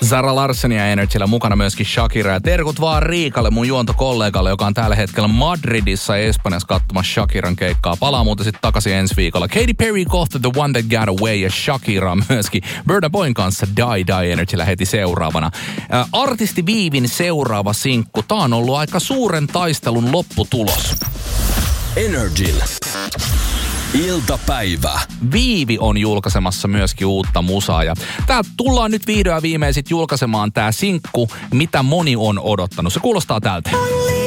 Zara Larssenia Energyllä mukana myöskin Shakira. Ja terkut vaan Riikalle, mun juontokollegalle, joka on tällä hetkellä Madridissa Espanjassa katsomassa Shakiran keikkaa. Palaa muuten sitten takaisin ensi viikolla. Katy Perry kohta The One That Got Away ja Shakira myöskin Burna Boyn kanssa Die Energyllä heti seuraavana. Artisti Viivin seuraava sinkku. Tää on ollut aika suuren taistelun lopputulos. Energin iltapäivä. Viivi on julkaisemassa myöskin uutta musaa ja tää tullaan nyt vihdoin viimein sit julkaisemaan tää sinkku, mitä moni on odottanut. Se kuulostaa tältä.